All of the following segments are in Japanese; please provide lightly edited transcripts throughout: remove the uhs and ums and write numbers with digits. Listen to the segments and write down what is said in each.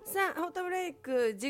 さあ、ホットブレイク時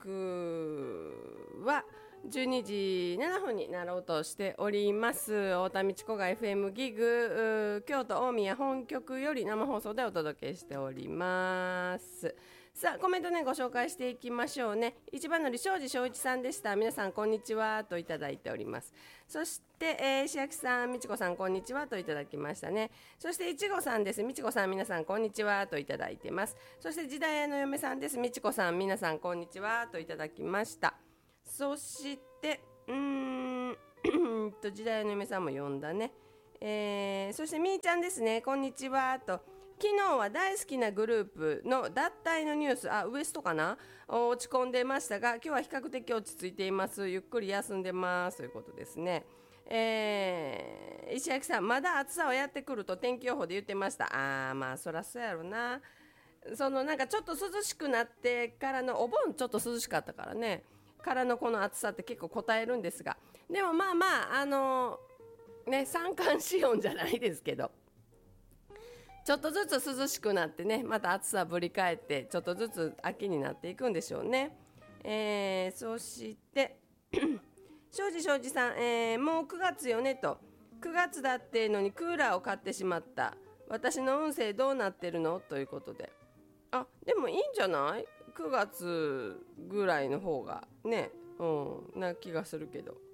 刻は12時7分になろうとしております。太田道子が FM ギグ京都大宮本局より生放送でお届けしております。さあ、コメントねご紹介していきましょうね。一番乗り庄司正一さんでした。皆さんこんにちはといただいております。そして、石焼さん、みちこさんこんにちはといただきましたね。そしていちごさんです。みちこさん皆さんこんにちはといただいてます。そして時代屋の嫁さんです。みちこさん皆さんこんにちはといただきました。そして時代の嫁さんも呼んだね。そしてみーちゃんですね。こんにちはと。昨日は大好きなグループの脱退のニュース、ウエストかな、落ち込んでましたが、今日は比較的落ち着いています。ゆっくり休んでますということですね。石焼さん、まだ暑さはやってくると天気予報で言ってました。まあそらそうやろな。なんかちょっと涼しくなってからのお盆ちょっと涼しかったからね、からのこの暑さって結構応えるんですが、でもまあまあ三寒四温じゃないですけど、ちょっとずつ涼しくなってね、また暑さぶり返ってちょっとずつ秋になっていくんでしょうね。そして庄司さん、もう9月よねと。9月だってのにクーラーを買ってしまった。私の運勢どうなってるのということで、でもいいんじゃない？ 9 月ぐらいの方がね、な気がするけど、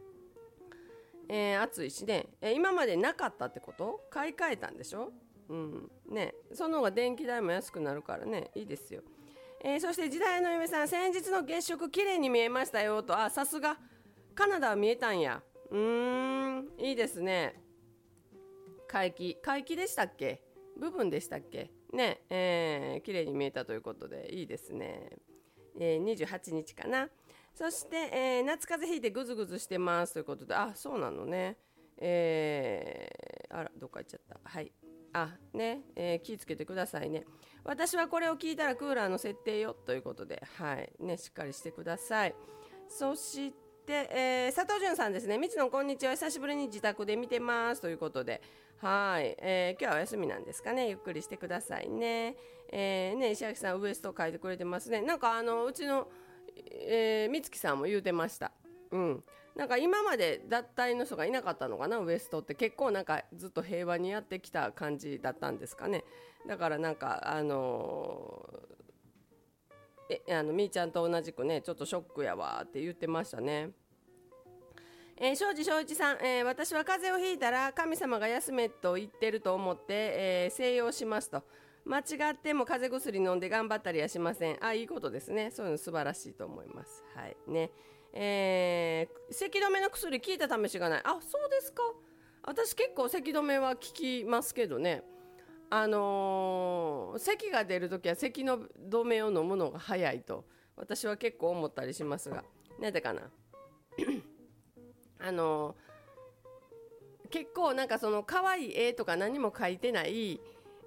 暑いしね、今までなかったってこと？買い替えたんでしょ？ね、その方が電気代も安くなるからね、いいですよ。そして時代の嫁さん、先日の月食綺麗に見えましたよと。さすがカナダは見えたんや。いいですね。皆既でしたっけ？部分でしたっけね。綺麗に見えたということでいいですね。28日かな。そして、夏風邪ひいてぐずぐずしてますということで、そうなのね。どっか行っちゃった。はい。気をつけてくださいね。私はこれを聞いたらクーラーの設定よということで、はいね、しっかりしてください。そして、佐藤潤さんですね。みちのこんにちは、久しぶりに自宅で見てますということで、はい、今日はお休みなんですかね。ゆっくりしてくださいね。石垣さんウエスト書いてくれてますね。なんかうちの、みつきさんも言うてました。なんか今まで脱退の人がいなかったのかな。ウエストって結構なんかずっと平和にやってきた感じだったんですかね。だからなんかみーちゃんと同じくね、ちょっとショックやわって言ってましたね。庄司正一さん、私は風邪をひいたら神様が休めと言ってると思って、静養しますと。間違っても風邪薬飲んで頑張ったりはしません。いいことですね。そういうの素晴らしいと思います。はいね。咳止めの薬効いた試しがない。そうですか。私結構咳止めは効きますけどね。咳が出るときは咳の止めを飲むのが早いと私は結構思ったりしますが、なんでかな。結構なんかその可愛い絵とか何も描いてない、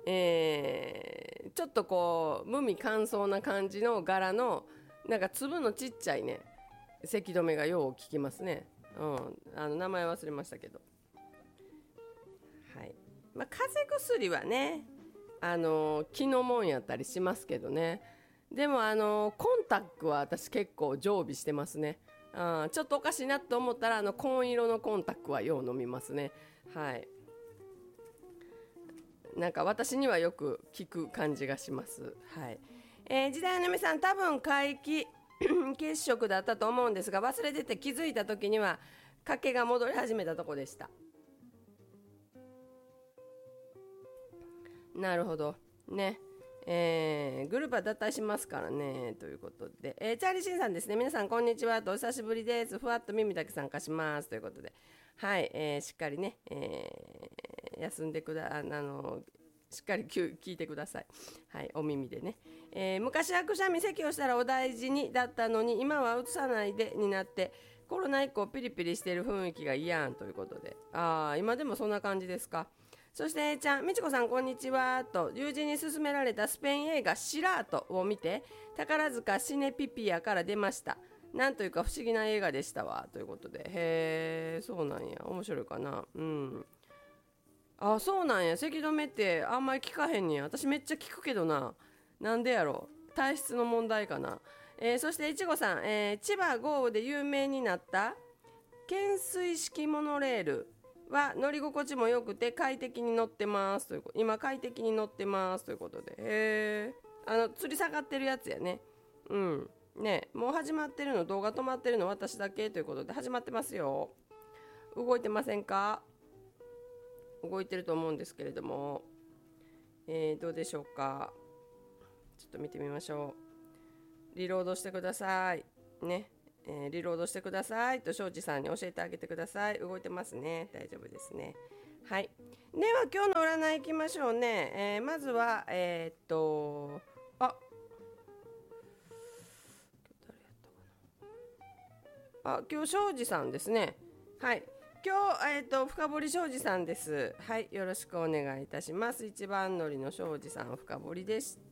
ちょっとこう無味乾燥な感じの柄のなんか粒のちっちゃいね、咳止めがよう効きますね。名前忘れましたけど、はい。風邪薬はね、気のもんやったりしますけどね。でもコンタックは私結構常備してますね。ちょっとおかしいなと思ったら紺色のコンタックはよう飲みますね。はい。なんか私にはよく効く感じがします。はい。時代の皆さん、多分皆既血色だったと思うんですが、忘れてて気づいた時には賭けが戻り始めたとこでした。なるほどね。グループは脱退しますからねということで、チャーリーシンさんですね。皆さんこんにちはと、お久しぶりです。ふわっと耳だけ参加しますということで、はい、しっかりね、休んでしっかり聞いてください。はい、お耳でね。昔はくしゃみ咳をしたらお大事にだったのに、今はうつさないでになってコロナ以降ピリピリしている雰囲気が嫌んということで、今でもそんな感じですか。そしてみちこさんこんにちはと、友人に勧められたスペイン映画シラートを見て宝塚シネピピアから出ました。なんというか不思議な映画でしたわということで、そうなんや、面白いかな。そうなんや。咳止めってあんまり効かへんねや。私めっちゃ効くけどな。なんでやろ体質の問題かな。そしていちごさん、千葉豪雨で有名になった懸垂式モノレールは乗り心地も良くて快適に乗ってますということ。今快適に乗ってますということで、吊り下がってるやつやね。うんね、もう始まってるの、動画止まってるの私だけということで始まってますよ。動いてませんか？動いてると思うんですけれども、どうでしょうか。ちょっと見てみましょう。リロードしてくださいね。リロードしてくださいと庄司さんに教えてあげてください。動いてますね。大丈夫ですね。はい。では今日の占いいきましょうね。まずは今日庄司さんですね。はい。今日深堀庄司さんです。はい、よろしくお願いいたします。一番乗りの庄司さん深堀でした。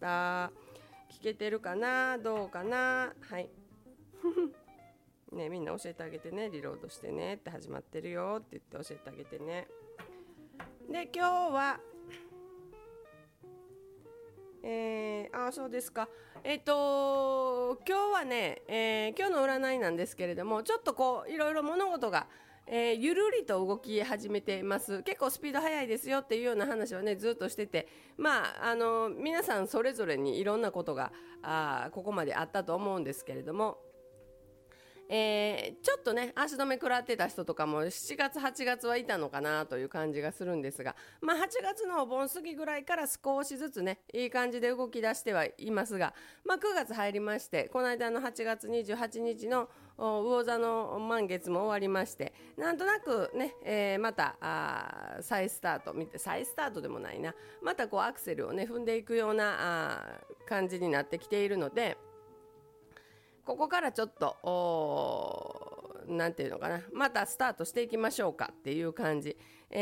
聞けてるかな、どうかな。はい。ね、みんな教えてあげてね。リロードしてねって始まってるよって言って教えてあげてね。で今日はそうですか。今日はね、今日の占いなんですけれども、ちょっとこういろいろ物事が、ゆるりと動き始めています。結構スピード速いですよっていうような話はねずっとしてて、皆さんそれぞれにいろんなことがここまであったと思うんですけれども、ちょっとね足止め食らってた人とかも7月8月はいたのかなという感じがするんですが、8月のお盆過ぎぐらいから少しずつねいい感じで動き出してはいますが、9月入りまして、この間の8月28日の魚座の満月も終わりまして、なんとなくね、また再スタート再スタートでもないな、またこうアクセルをね踏んでいくような感じになってきているので、ここからちょっとなんていうのかな、またスタートしていきましょうかっていう感じ、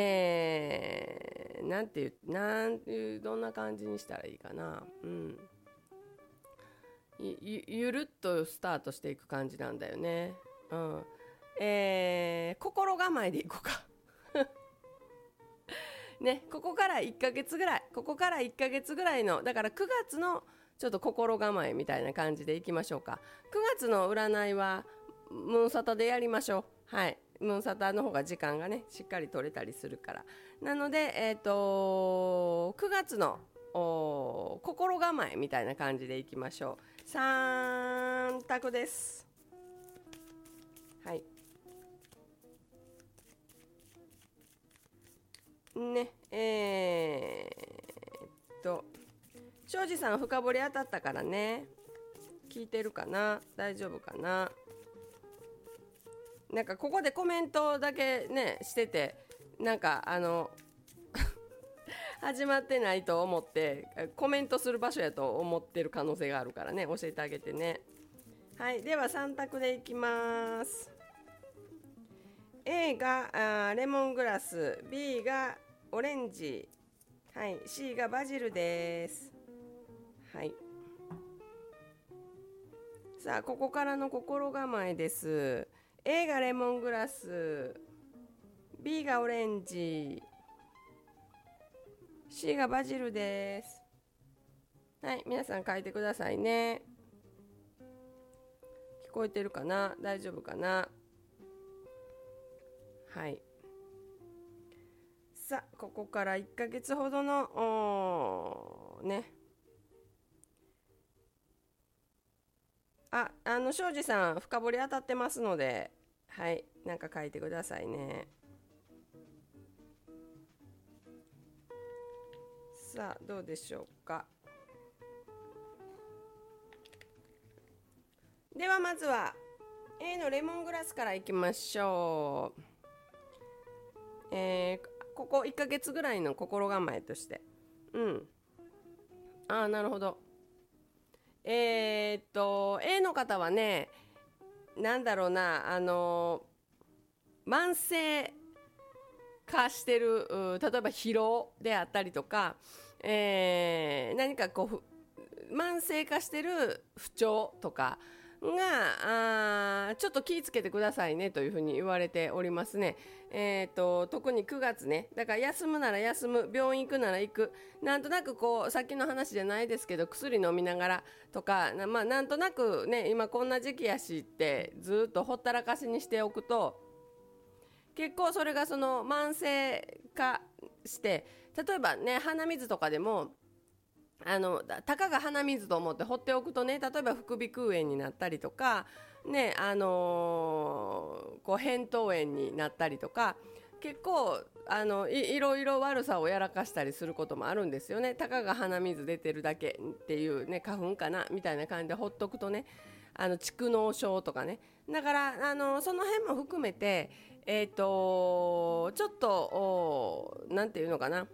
どんな感じにしたらいいかな、ゆるっとスタートしていく感じなんだよね。心構えでいこうかね、ここから1ヶ月ぐらいの、だから9月のちょっと心構えみたいな感じでいきましょうか。9月の占いはムーンサタでやりましょう。はい、ムーンサタの方が時間がねしっかり取れたりするから。なので9月の心構えみたいな感じでいきましょう。3択です。はいね、庄司さん深掘り当たったからね、聞いてるかな、大丈夫かな。なんかここでコメントだけねしてて、なんか始まってないと思ってコメントする場所やと思ってる可能性があるからね、教えてあげてね。はい、では3択でいきます。 A がレモングラス、 B がオレンジ、はい、C がバジルです。はい、さあここからの心構えです。 A がレモングラス、 B がオレンジ、 C がバジルです。はい、皆さん書いてくださいね。聞こえてるかな、大丈夫かな。はい、さあここから1ヶ月ほどのね、庄司さん深掘り当たってますので、はい、なんか書いてくださいね。さあどうでしょうか。ではまずは A のレモングラスからいきましょう。ここ1ヶ月ぐらいの心構えとして、なるほど。A の方はね、なんだろうな、慢性化してる、例えば疲労であったりとか、何かこう慢性化してる不調とかがちょっと気をつけてくださいねというふうに言われておりますね。特に9月ね、だから休むなら休む、病院行くなら行く、なんとなくこうさっきの話じゃないですけど薬飲みながらとか、なんとなくね今こんな時期やしってずっとほったらかしにしておくと、結構それがその慢性化して、例えばね鼻水とかでもたかが鼻水と思って放っておくとね、例えば副鼻腔炎になったりとかね、こう扁桃炎になったりとか、結構いろいろ悪さをやらかしたりすることもあるんですよね。たかが鼻水出てるだけっていうね、花粉かなみたいな感じでほっとくとね、蓄膿症とかね、だからその辺も含めてちょっとなんていうのかな、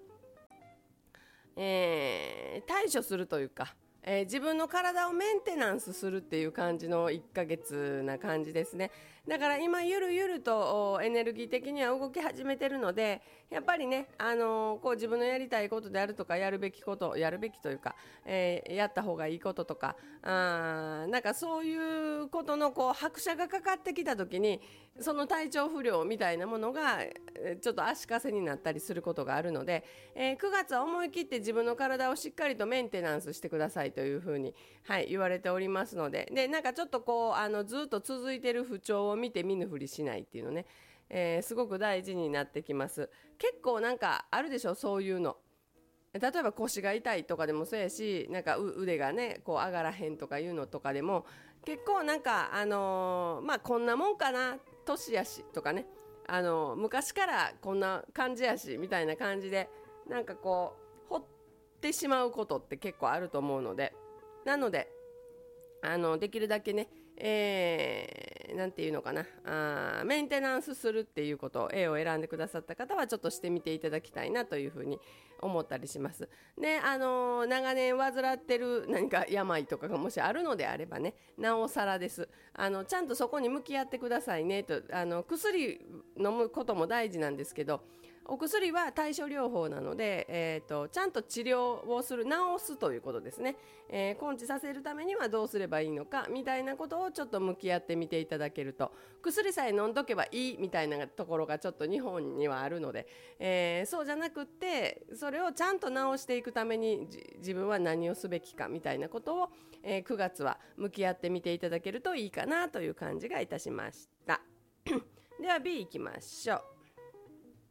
対処するというか、自分の体をメンテナンスするっていう感じの1ヶ月な感じですね。だから今ゆるゆるとエネルギー的には動き始めてるので、やっぱりね、こう自分のやりたいことであるとか、やるべきことやるべきというか、やった方がいいこととか、なんかそういうことのこう拍車がかかってきた時に、その体調不良みたいなものがちょっと足かせになったりすることがあるので、9月は思い切って自分の体をしっかりとメンテナンスしてくださいというふうに、言われておりますので、なんかちょっとこうずっと続いてる不調を見て見ぬふりしないっていうのね、すごく大事になってきます。結構なんかあるでしょ、そういうの。例えば腰が痛いとかでもそうやし、なんか腕がねこう上がらへんとかいうのとかでも結構なんかこんなもんかな、年やしとかね、昔からこんな感じやしみたいな感じで、なんかこうほってしまうことって結構あると思うので、なのでできるだけね、なんていうのかな、メンテナンスするっていうことを A を選んでくださった方はちょっとしてみていただきたいなというふうに思ったりします。で、長年患ってる何か病とかがもしあるのであればね、なおさらです。ちゃんとそこに向き合ってくださいねと。薬飲むことも大事なんですけど、お薬は対処療法なので、ちゃんと治療をする、治すということですね。根治させるためにはどうすればいいのかみたいなことをちょっと向き合ってみていただけると、薬さえ飲んどけばいいみたいなところがちょっと日本にはあるので、そうじゃなくってそれをちゃんと治していくために自分は何をすべきかみたいなことを、9月は向き合ってみていただけるといいかなという感じがいたしました。では B いきましょう。